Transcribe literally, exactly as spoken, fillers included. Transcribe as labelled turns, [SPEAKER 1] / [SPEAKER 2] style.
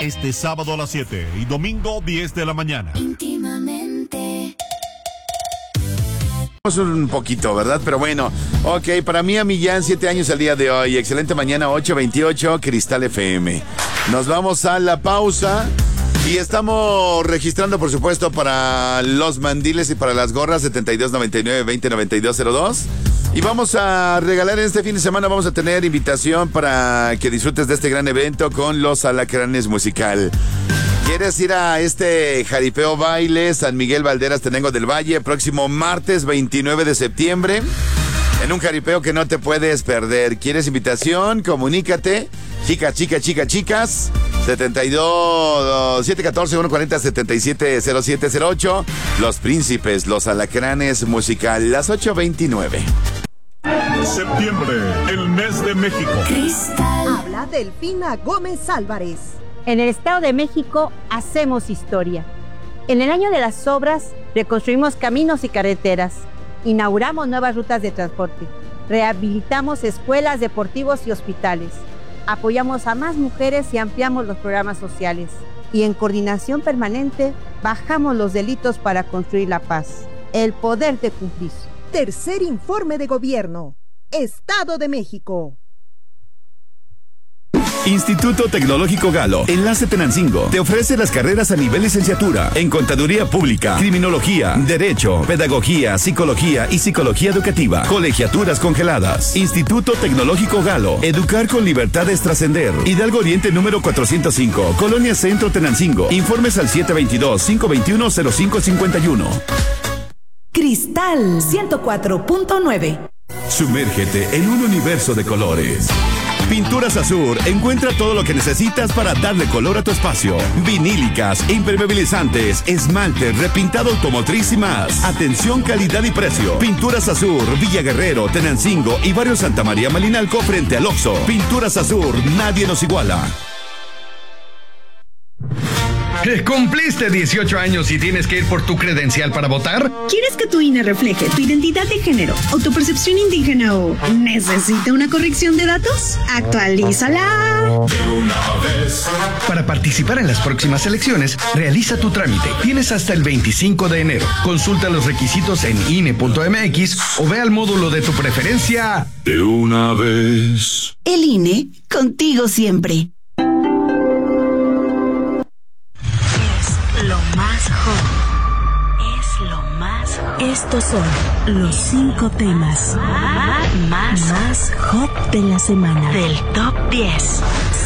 [SPEAKER 1] este sábado a las siete y domingo diez de la mañana.
[SPEAKER 2] Íntimamente.
[SPEAKER 3] Un poquito, ¿verdad? Pero bueno, ok, para mí a Millán, siete años el día de hoy. Excelente mañana, ocho veintiocho, Cristal F M. Nos vamos a la pausa y estamos registrando, por supuesto, para los mandiles y para las gorras, setenta y dos noventa y nueve veinte noventa y dos cero dos. Y vamos a regalar en este fin de semana, vamos a tener invitación para que disfrutes de este gran evento con Los Alacranes Musical. ¿Quieres ir a este jaripeo baile San Miguel Valderas Tenango del Valle próximo martes veintinueve de septiembre? En un jaripeo que no te puedes perder. ¿Quieres invitación? Comunícate. Chicas, chicas, chicas, chicas. setenta y dos, siete uno cuatro, uno cuarenta, setenta y siete cero siete cero ocho. Los Príncipes, Los Alacranes Musical, las ocho veintinueve.
[SPEAKER 1] Septiembre, el mes de México.
[SPEAKER 2] Cristal.
[SPEAKER 4] Habla Delfina Gómez Álvarez.
[SPEAKER 5] En el Estado de México hacemos historia. En el año de las obras, reconstruimos caminos y carreteras, inauguramos nuevas rutas de transporte, rehabilitamos escuelas, deportivos y hospitales, apoyamos a más mujeres y ampliamos los programas sociales. Y en coordinación permanente, bajamos los delitos para construir la paz. El poder de cumplir.
[SPEAKER 4] Tercer informe de gobierno. Estado de México.
[SPEAKER 6] Instituto Tecnológico Galo, Enlace Tenancingo, te ofrece las carreras a nivel licenciatura en Contaduría Pública, Criminología, Derecho, Pedagogía, Psicología y Psicología Educativa, colegiaturas congeladas. Instituto Tecnológico Galo, educar con libertad es trascender. Hidalgo Oriente número cuatrocientos cinco, Colonia Centro Tenancingo. Informes al siete veintidós, cinco veintiuno, cero cinco cincuenta y uno.
[SPEAKER 7] Cristal ciento cuatro punto nueve.
[SPEAKER 6] Sumérgete en un universo de colores. Pinturas Azur, encuentra todo lo que necesitas para darle color a tu espacio. Vinílicas, impermeabilizantes, esmalte, repintado automotriz y más. Atención, calidad y precio. Pinturas Azur, Villa Guerrero, Tenancingo y Barrio Santa María Malinalco frente al Oxxo. Pinturas Azur, nadie nos iguala.
[SPEAKER 8] ¿Cumpliste dieciocho años y tienes que ir por tu credencial para votar?
[SPEAKER 9] ¿Quieres que tu I N E refleje tu identidad de género o tu percepción indígena o necesita una corrección de datos? ¡Actualízala!
[SPEAKER 8] Para participar en las próximas elecciones, realiza tu trámite. Tienes hasta el veinticinco de enero. Consulta los requisitos en I N E punto M X o ve al módulo de tu preferencia de una vez.
[SPEAKER 7] El I N E, contigo siempre.
[SPEAKER 2] Lo más hot. Es lo más hot. Estos son los cinco temas más, más hot de la semana. Del top diez.